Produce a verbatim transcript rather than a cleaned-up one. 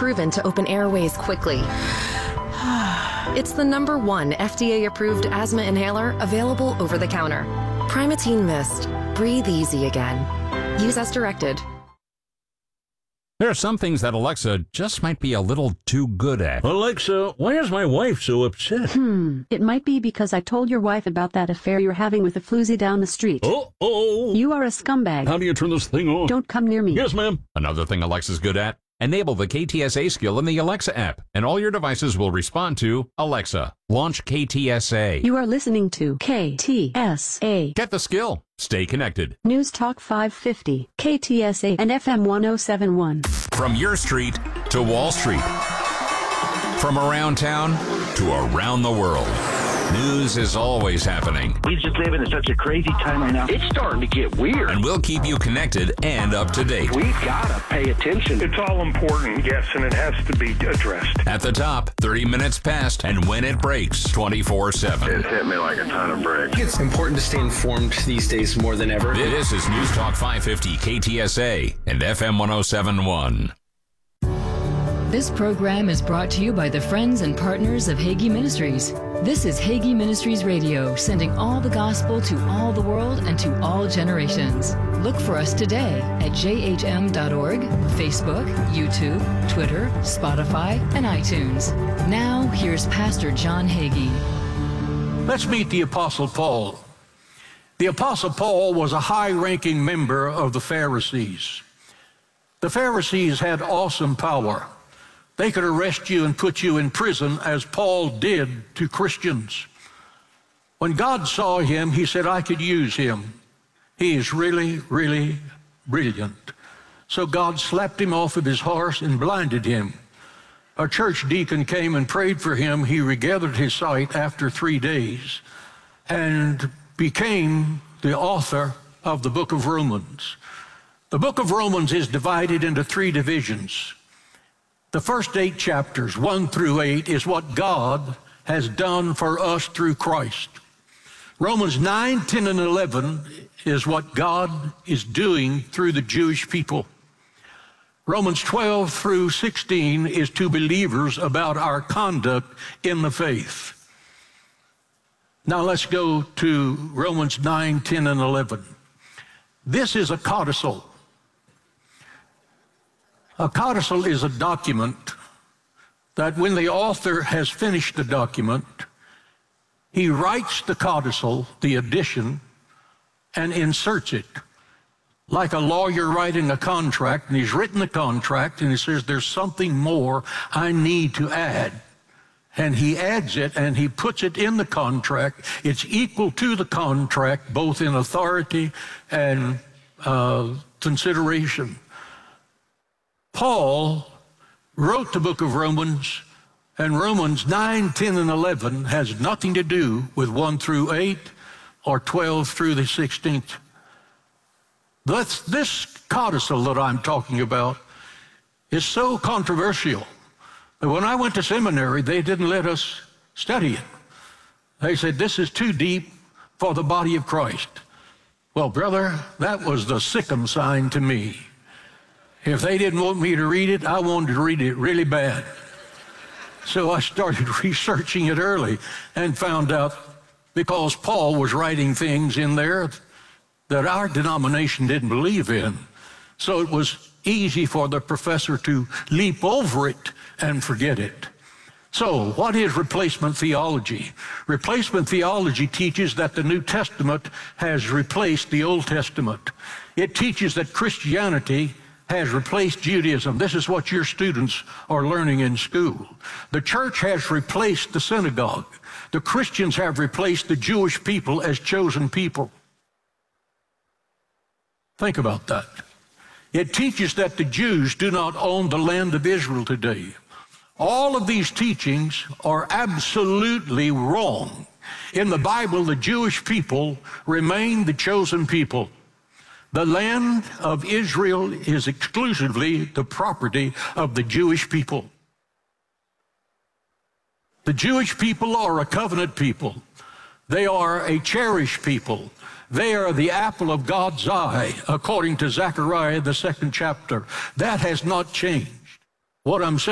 proven to open airways quickly. It's the number one F D A-approved asthma inhaler available over the counter. Primatene Mist. Breathe easy again. Use as directed. There are some things that Alexa just might be a little too good at. Alexa, why is my wife so upset? Hmm, it might be because I told your wife about that affair you're having with a floozy down the street. Uh-oh. You are a scumbag. How do you turn this thing on? Don't come near me. Yes, ma'am. Another thing Alexa's good at? Enable the K T S A skill in the Alexa app, and all your devices will respond to Alexa. Launch K T S A. You are listening to K T S A. Get the skill. Stay connected. News Talk five fifty, K T S A and F M one oh seven point one. From your street to Wall Street. From around town to around the world. News is always happening. We just live in such a crazy time right now. It's starting to get weird. And we'll keep you connected and up to date. We've got to pay attention. It's all important, yes, and it has to be addressed. At the top, thirty minutes past, and when it breaks, twenty-four seven. It hit me like a ton of bricks. It's important to stay informed these days more than ever. This is News Talk five fifty K T S A and F M one oh seven point one. This program is brought to you by the friends and partners of Hagee Ministries. This is Hagee Ministries Radio, sending all the gospel to all the world and to all generations. Look for us today at j h m dot org, Facebook, YouTube, Twitter, Spotify, and iTunes. Now, here's Pastor John Hagee. Let's meet the Apostle Paul. The Apostle Paul was a high-ranking member of the Pharisees. The Pharisees had awesome power. They could arrest you and put you in prison, as Paul did to Christians. When God saw him, he said, I could use him. He is really, really brilliant. So God slapped him off of his horse and blinded him. A church deacon came and prayed for him. He regathered his sight after three days and became the author of the book of Romans. The book of Romans is divided into three divisions. The first eight chapters, one through eight, is what God has done for us through Christ. Romans nine, ten, and eleven is what God is doing through the Jewish people. Romans twelve through sixteen is to believers about our conduct in the faith. Now let's go to Romans nine, ten, and eleven. This is a codicil. A codicil is a document that when the author has finished the document, he writes the codicil, the addition, and inserts it. Like a lawyer writing a contract, and he's written the contract, and he says, there's something more I need to add. And he adds it, and he puts it in the contract. It's equal to the contract, both in authority and uh, consideration. Paul wrote the book of Romans, and Romans nine, ten, and eleven has nothing to do with one through eight or twelve through the sixteenth. That's, this codicil that I'm talking about is so controversial that when I went to seminary, they didn't let us study it. They said, this is too deep for the body of Christ. Well, brother, that was the Sikkim sign to me. If they didn't want me to read it, I wanted to read it really bad. So I started researching it early and found out, because Paul was writing things in there that our denomination didn't believe in. So it was easy for the professor to leap over it and forget it. So what is replacement theology? Replacement theology teaches that the New Testament has replaced the Old Testament. It teaches that Christianity has replaced Judaism. This is what your students are learning in school. The church has replaced the synagogue. The Christians have replaced the Jewish people as chosen people. Think about that. It teaches that the Jews do not own the land of Israel today. All of these teachings are absolutely wrong. In the Bible, the Jewish people remain the chosen people. The land of Israel is exclusively the property of the Jewish people. The Jewish people are a covenant people. They are a cherished people. They are the apple of God's eye, according to Zechariah, the second chapter. That has not changed. What I'm saying